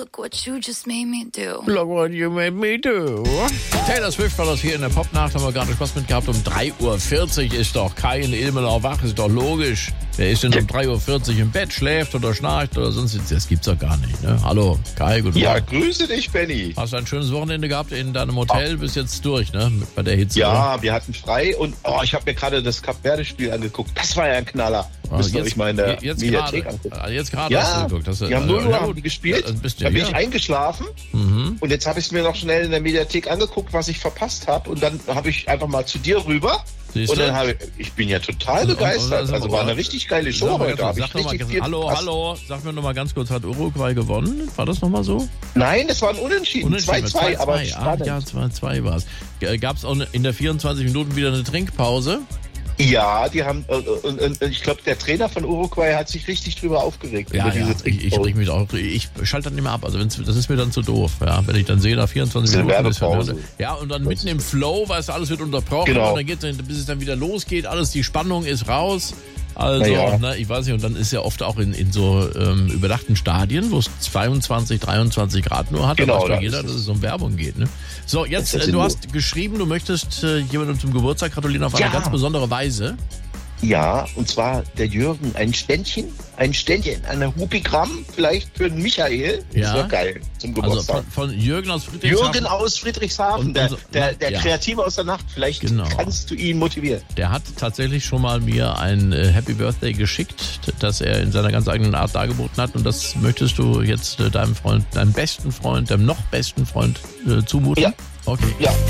look what you just made me do. Look what you made me do. Taylor Swift war das hier in der Popnacht, haben wir gerade Spaß mit gehabt. Um 3.40 Uhr ist doch Kai in Ilmenau wach, ist doch logisch. Wer ist denn um 3.40 Uhr im Bett, schläft oder schnarcht oder sonst? Das gibt's doch gar nicht, ne? Hallo, Kai, guten Morgen. Ja, grüße dich, Benny. Hast du ein schönes Wochenende gehabt in deinem Hotel? Bist jetzt durch, ne? Bei der Hitze. Ja, oder? wir hatten frei und ich habe mir gerade das Kap-Verde-Spiel angeguckt. Das war ja ein Knaller. Müsst ihr euch mal in der Mediathek angucken. Jetzt gerade Ja, hast du geguckt. die haben 0 Uhr haben die gespielt. Da bin ich eingeschlafen und jetzt habe ich es mir noch schnell in der Mediathek angeguckt, was ich verpasst habe. Und dann habe ich einfach mal zu dir rüber. Siehst und du? dann ich bin ja total begeistert. Also war eine richtig geile Show heute. Hallo, sag mir noch mal ganz kurz, hat Uruguay gewonnen? War das noch mal so? Nein, das war ein Unentschieden. 2-2, aber spannend. Ja, 2-2 war es. Gab es auch in der 24 Minuten wieder eine Trinkpause? Ja, die haben, und ich glaube, der Trainer von Uruguay hat sich richtig drüber aufgeregt. Ja, ich reg mich auch, ich schalte dann nicht mehr ab, also das ist mir dann zu doof, ja, wenn ich dann sehe, nach 24 Minuten ist ja, und dann mitten im Flow, weißt du, alles wird unterbrochen, genau. Und dann geht's, bis es dann wieder losgeht, alles, die Spannung ist raus. Also, ne, ich weiß nicht, und dann ist ja oft auch in so überdachten Stadien, wo es 22, 23 Grad nur hat, genau, da weiß jeder, dass es um Werbung geht. Ne? So, jetzt, du hast geschrieben, du möchtest jemandem zum Geburtstag gratulieren auf eine ganz besondere Weise. Ja, und zwar der Jürgen, ein Ständchen, eine Hupigramm, vielleicht für den Michael. Ja. Das wäre geil zum Geburtstag. Also von Jürgen aus Friedrichshafen. Jürgen aus Friedrichshafen, der Kreative aus der Nacht. Vielleicht kannst du ihn motivieren. Der hat tatsächlich schon mal mir ein Happy Birthday geschickt, das er in seiner ganz eigenen Art dargeboten hat. Und das möchtest du jetzt deinem Freund, deinem besten Freund, deinem noch besten Freund zumuten? Ja. Okay. Ja.